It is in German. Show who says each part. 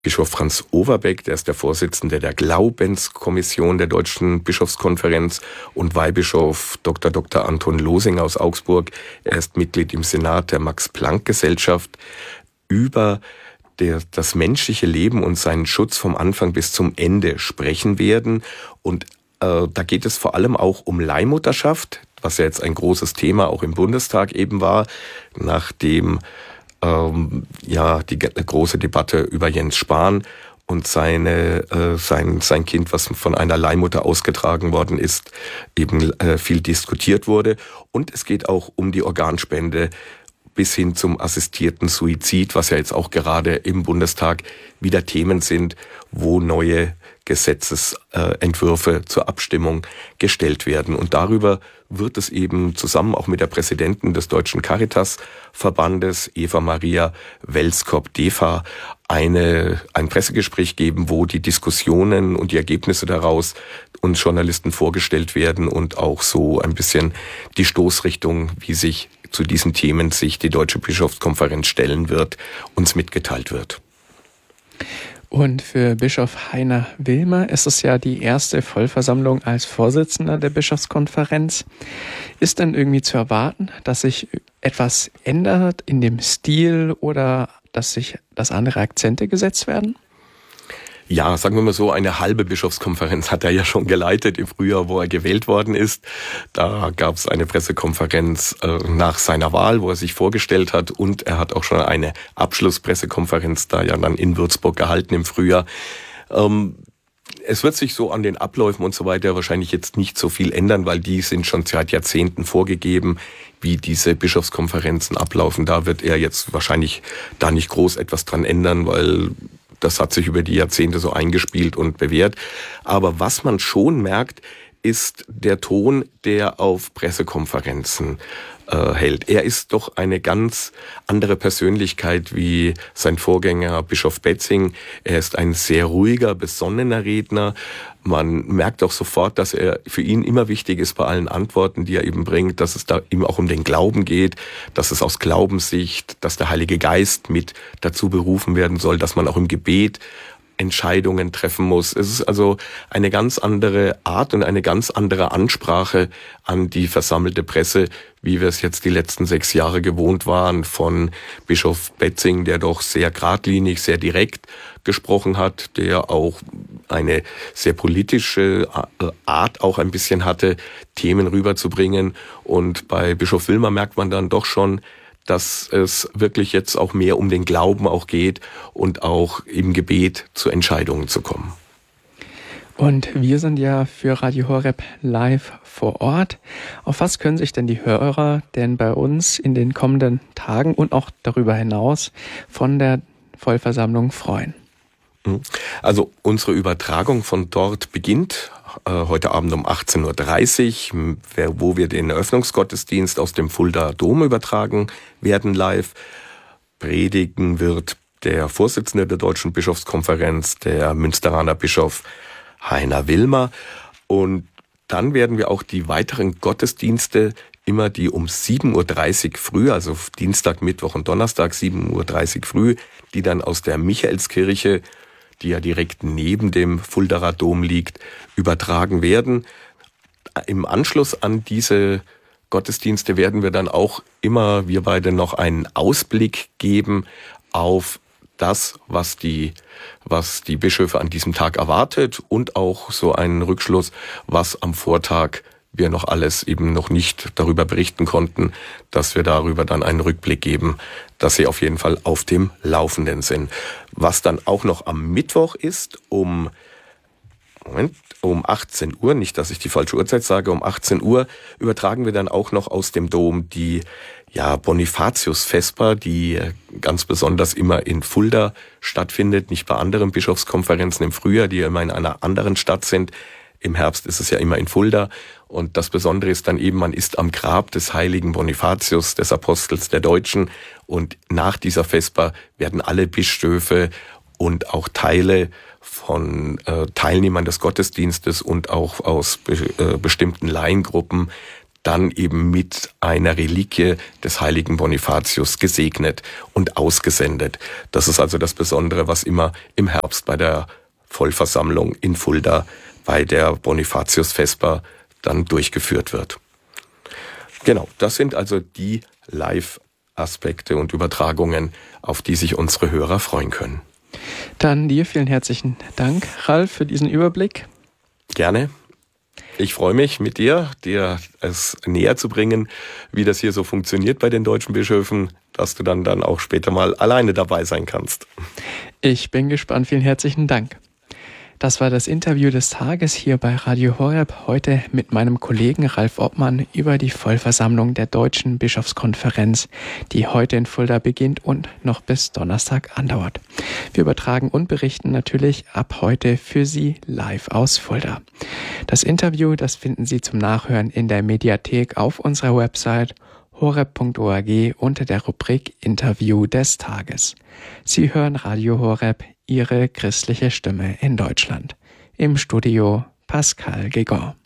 Speaker 1: Bischof Franz Overbeck, der ist der Vorsitzende der Glaubenskommission der Deutschen Bischofskonferenz, und Weihbischof Dr. Anton Losinger aus Augsburg. Er ist Mitglied im Senat der Max-Planck-Gesellschaft, über das menschliche Leben und seinen Schutz vom Anfang bis zum Ende sprechen werden. Und da geht es vor allem auch um Leihmutterschaft, was ja jetzt ein großes Thema auch im Bundestag eben war, nachdem die große Debatte über Jens Spahn und sein Kind, was von einer Leihmutter ausgetragen worden ist, eben viel diskutiert wurde. Und es geht auch um die Organspende bis hin zum assistierten Suizid, was ja jetzt auch gerade im Bundestag wieder Themen sind, wo neue Gesetzesentwürfe zur Abstimmung gestellt werden. Und darüber wird es eben zusammen auch mit der Präsidentin des Deutschen Caritas-Verbandes, Eva Maria Welskop-Defa, ein Pressegespräch geben, wo die Diskussionen und die Ergebnisse daraus uns Journalisten vorgestellt werden und auch so ein bisschen die Stoßrichtung, wie sich zu diesen Themen sich die Deutsche Bischofskonferenz stellen wird, uns mitgeteilt wird.
Speaker 2: Und für Bischof Heiner Wilmer ist es ja die erste Vollversammlung als Vorsitzender der Bischofskonferenz. Ist denn irgendwie zu erwarten, dass sich etwas ändert in dem Stil oder dass andere Akzente gesetzt werden?
Speaker 1: Ja, sagen wir mal so, eine halbe Bischofskonferenz hat er ja schon geleitet im Frühjahr, wo er gewählt worden ist. Da gab es eine Pressekonferenz nach seiner Wahl, wo er sich vorgestellt hat, und er hat auch schon eine Abschlusspressekonferenz da ja dann in Würzburg gehalten im Frühjahr. Es wird sich so an den Abläufen und so weiter wahrscheinlich jetzt nicht so viel ändern, weil die sind schon seit Jahrzehnten vorgegeben, wie diese Bischofskonferenzen ablaufen. Da wird er jetzt wahrscheinlich da nicht groß etwas dran ändern, weil das hat sich über die Jahrzehnte so eingespielt und bewährt. Aber was man schon merkt, ist der Ton, der auf Pressekonferenzen hält. Er ist doch eine ganz andere Persönlichkeit wie sein Vorgänger Bischof Betzing. Er ist ein sehr ruhiger, besonnener Redner. Man merkt auch sofort, dass er für ihn immer wichtig ist bei allen Antworten, die er eben bringt, dass es da ihm auch um den Glauben geht, dass es aus Glaubenssicht, dass der Heilige Geist mit dazu berufen werden soll, dass man auch im Gebet Entscheidungen treffen muss. Es ist also eine ganz andere Art und eine ganz andere Ansprache an die versammelte Presse, wie wir es jetzt die letzten 6 Jahre gewohnt waren von Bischof Betzing, der doch sehr geradlinig, sehr direkt gesprochen hat, der auch eine sehr politische Art auch ein bisschen hatte, Themen rüberzubringen. Und bei Bischof Wilmer merkt man dann doch schon, dass es wirklich jetzt auch mehr um den Glauben auch geht und auch im Gebet zu Entscheidungen zu kommen.
Speaker 2: Und wir sind ja für Radio Horeb live vor Ort. Auf was können sich denn die Hörer denn bei uns in den kommenden Tagen und auch darüber hinaus von der Vollversammlung freuen?
Speaker 1: Also unsere Übertragung von dort beginnt heute Abend um 18.30 Uhr, wo wir den Eröffnungsgottesdienst aus dem Fuldaer Dom übertragen werden live. Predigen wird der Vorsitzende der Deutschen Bischofskonferenz, der Münsteraner Bischof Heiner Wilmer. Und dann werden wir auch die weiteren Gottesdienste, immer die um 7.30 Uhr früh, also Dienstag, Mittwoch und Donnerstag 7.30 Uhr früh, die dann aus der Michaelskirche, die ja direkt neben dem Fuldaer Dom liegt, übertragen werden. Im Anschluss an diese Gottesdienste werden wir dann auch immer, wir beide, noch einen Ausblick geben auf das, was die Bischöfe an diesem Tag erwartet, und auch so einen Rückschluss, was am Vortag wir noch alles eben noch nicht darüber berichten konnten, dass wir darüber dann einen Rückblick geben, dass sie auf jeden Fall auf dem Laufenden sind. Was dann auch noch am Mittwoch ist, um 18 Uhr, nicht, dass ich die falsche Uhrzeit sage, um 18 Uhr übertragen wir dann auch noch aus dem Dom die Bonifatius-Vesper, die ganz besonders immer in Fulda stattfindet, nicht bei anderen Bischofskonferenzen im Frühjahr, die immer in einer anderen Stadt sind. Im Herbst ist es ja immer in Fulda. Und das Besondere ist dann eben, man ist am Grab des heiligen Bonifatius, des Apostels der Deutschen. Und nach dieser Vesper werden alle Bischöfe und auch Teile von Teilnehmern des Gottesdienstes und auch aus bestimmten Laiengruppen dann eben mit einer Reliquie des heiligen Bonifatius gesegnet und ausgesendet. Das ist also das Besondere, was immer im Herbst bei der Vollversammlung in Fulda bei der Bonifatius-Vesper dann durchgeführt wird. Genau, das sind also die Live-Aspekte und Übertragungen, auf die sich unsere Hörer freuen können.
Speaker 2: Dann dir vielen herzlichen Dank, Ralf, für diesen Überblick.
Speaker 1: Gerne. Ich freue mich, mit dir es näher zu bringen, wie das hier so funktioniert bei den deutschen Bischöfen, dass du dann auch später mal alleine dabei sein kannst.
Speaker 2: Ich bin gespannt. Vielen herzlichen Dank. Das war das Interview des Tages hier bei Radio Horeb, heute mit meinem Kollegen Ralf Obmann über die Vollversammlung der Deutschen Bischofskonferenz, die heute in Fulda beginnt und noch bis Donnerstag andauert. Wir übertragen und berichten natürlich ab heute für Sie live aus Fulda. Das Interview, das finden Sie zum Nachhören in der Mediathek auf unserer Website horeb.org unter der Rubrik Interview des Tages. Sie hören Radio Horeb, Ihre christliche Stimme in Deutschland. Im Studio Pascal Gegon.